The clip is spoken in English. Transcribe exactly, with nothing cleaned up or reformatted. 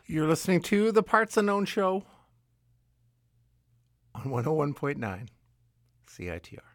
You're listening to the Parts Unknown Show on one oh one point nine C I T R.